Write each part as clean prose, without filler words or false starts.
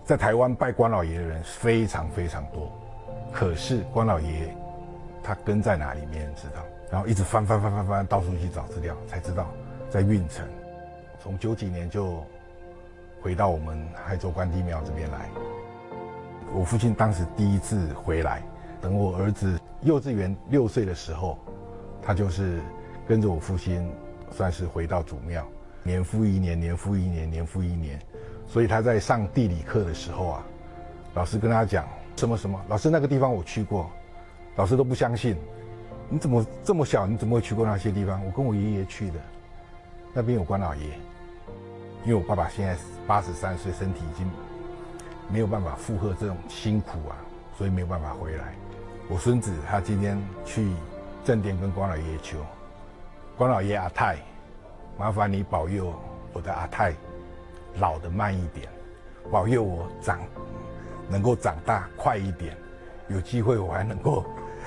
在台湾拜关老爷的人非常非常多，可是关老爷他根在哪里没人知道，然后一直翻，到处去找资料，才知道在运城。从90几年就回到我们海州关帝庙这边来。我父亲当时第一次回来，等我儿子幼稚园6岁的时候，他就是跟着我父亲，算是回到祖庙，年复一年，年复一年，年复一年。所以他在上地理课的时候啊，老师跟他讲什么什么，老师那个地方我去过，老师都不相信，你怎么这么小，你怎么会去过那些地方？我跟我爷爷去的，那边有关老爷。因为我爸爸现在83岁，身体已经没有办法负荷这种辛苦啊，所以没有办法回来。我孙子他今天去正殿跟关老爷求，关老爷阿太，麻烦你保佑我的阿太老得慢一点，保佑我能够长大快一点，有机会我还能够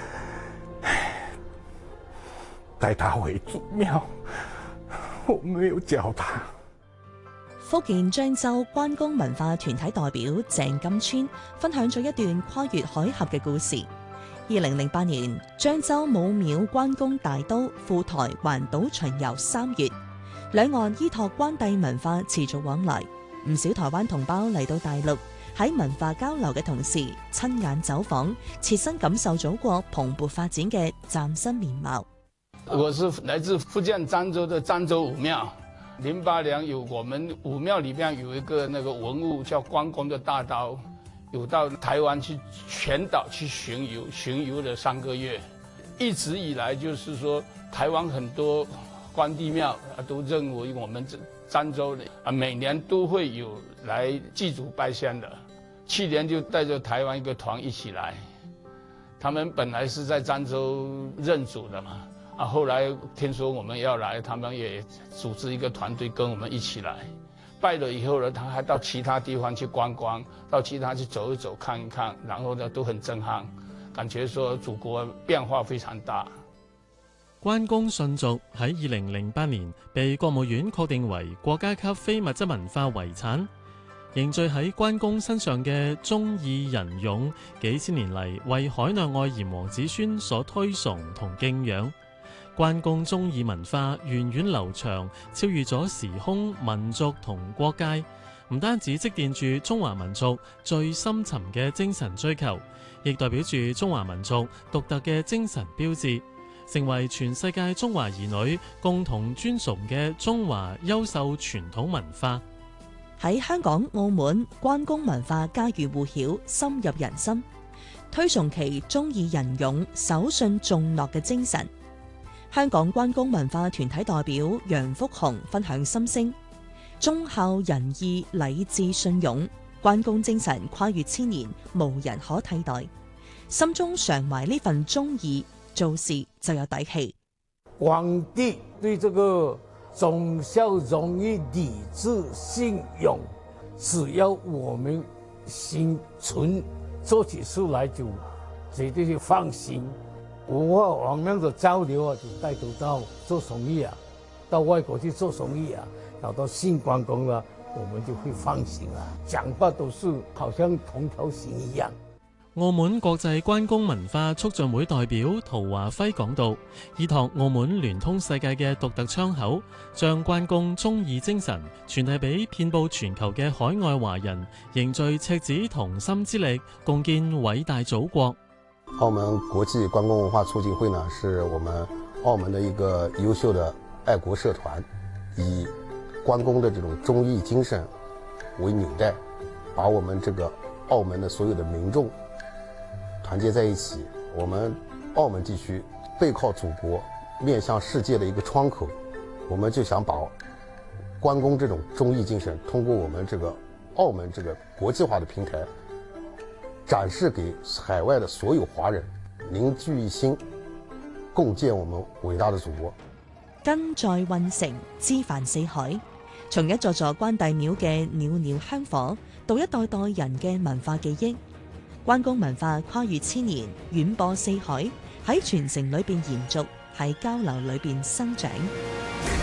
带他回祖庙。我没有教他。 福建漳州關公文化團體代表鄭金川分享咗一段跨越海峽嘅故事。2008年，漳州武廟關公大都赴台環島巡遊3月，兩岸依託關帝文化持續往來，唔少台灣同胞嚟到大陸，喺文化交流嘅同時，親眼走訪，切身感受祖國蓬勃發展嘅嶄新面貌。 我是來自福建漳州的漳州武廟。08年有我们武庙里面有一个那个文物叫关公的大刀，有到台湾去全岛去巡游了3个月，一直以来就是说台湾很多关帝庙都认为我们漳州的每年都会有来祭祖拜仙的，去年就带着台湾一个团一起来，他们本来是在漳州认祖的嘛。后来听说我们要来，他们也组织一个团队跟我们一起来。拜了以后呢，他还到其他地方去观光，到其他去走一走、看一看，然後呢都很震撼，感覺說祖國變化非常大。 關公信俗喺2008年被國務院確定為國家級非物質文化遺產。凝聚喺關公身上嘅忠義仁勇，幾千年嚟為海內外炎黃子孫所推崇同敬仰。關公忠義文化源遠流長，超越咗時空、民族同國界，唔單止積澱住中華民族最深沉嘅精神追求，亦代表住中華民族獨特嘅精神標誌，成為全世界中華兒女共同尊崇嘅中華優秀傳統文化。 喺香港、澳門，關公文化家喻戶曉，深入人心，推崇其忠義仁勇、守信重諾嘅精神。香港關公文化團體代表楊福雄分享心聲：忠孝仁義禮智信勇，關公精神跨越千年，無人可替代。心中常懷呢份忠義，做事就有底氣。 皇帝對這個忠孝仁義禮智信勇，只要我們心存，做起事來就絕對是放心。文化往那個交流啊，就帶頭到做生意啊，到外國去做生意啊，找到信關公了，我們就會放心了。講話都是好像同條心一樣。 澳門國際關公文化促進會代表陶華輝講道，依託澳門聯通世界嘅獨特窗口，將關公忠義精神傳遞俾遍佈全球嘅海外華人，凝聚赤子同心之力，共建偉大祖國。 澳門國際關公文化促進會呢，是我們澳門的一個優秀的愛國社團，以關公的這種忠義精神為紐帶，把我們這個澳門的所有的民眾團結在一起。我們澳門地區背靠祖國，面向世界的一個窗口，我們就想把關公這種忠義精神通過我們這個澳門這個國際化的平台展示給海外的所有華人，凝聚一心，共建我們偉大的祖國。 根在運城，枝繁四海，從一座座關帝廟嘅裊裊香火，到一代代人嘅文化記憶，關公文化跨越千年，遠播四海，喺傳承裏邊延續，喺交流裏邊生長。